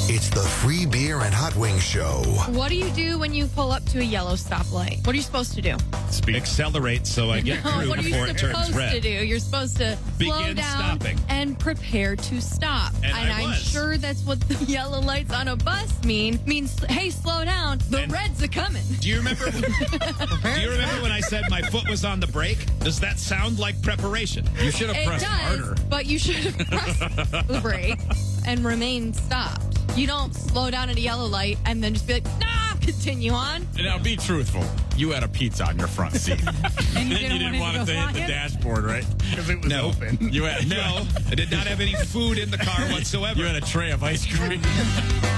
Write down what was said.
It's the Free Beer and Hot Wings Show. What do you do when you pull up to a yellow stoplight? What are you supposed to do? Accelerate so I get through What are before you it turns supposed to red. do? You're supposed to slow Begin down stopping. and prepare to stop. And I'm was. sure that's what the yellow lights on a bus mean. Means, hey, slow down. The And- red's a coming. Do you remember? Do you remember when I said my foot was on the brake? Does that sound like preparation? You should have It pressed does, harder. but you should have pressed the brake and remain stopped. You don't slow down at a yellow light and then just be like, nah, continue on. Now, be truthful. You had a pizza on your front seat. And you And you didn't want want it to hit the dashboard, right? Because it was No. open. You had No, I did not have any food in the car whatsoever. You had a tray of ice cream.